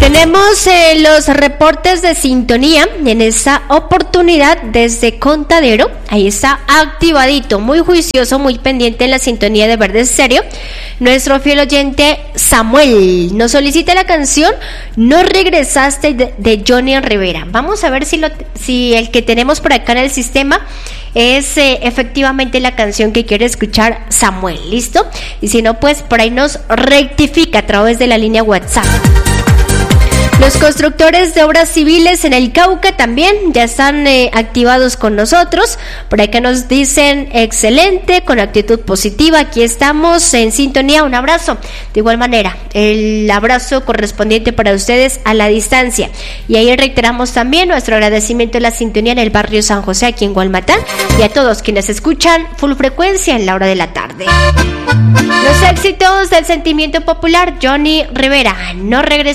Tenemos los reportes de sintonía en esta oportunidad desde Contadero. Ahí está activadito, muy juicioso, muy pendiente en la sintonía de Verde Estéreo. Nuestro fiel oyente Samuel nos solicita la canción No Regresaste de Johnny Rivera. Vamos a ver si el que tenemos por acá en el sistema es efectivamente la canción que quiere escuchar Samuel. ¿Listo? Y si no, pues por ahí nos rectifica a través de la línea WhatsApp. Los constructores de obras civiles en el Cauca también ya están activados con nosotros. Por acá nos dicen excelente, con actitud positiva. Aquí estamos en sintonía. Un abrazo. De igual manera, el abrazo correspondiente para ustedes a la distancia. Y ahí reiteramos también nuestro agradecimiento a la sintonía en el barrio San José, aquí en Gualmatán, y a todos quienes escuchan full frecuencia en la hora de la tarde. Los éxitos del sentimiento popular, Johnny Rivera, No Regresaste.